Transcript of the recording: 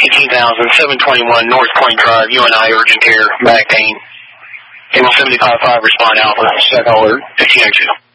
18,721 North Point Drive, UNI urgent care, back pain. Cable 75.5, respond Alpha, second alert, 1502.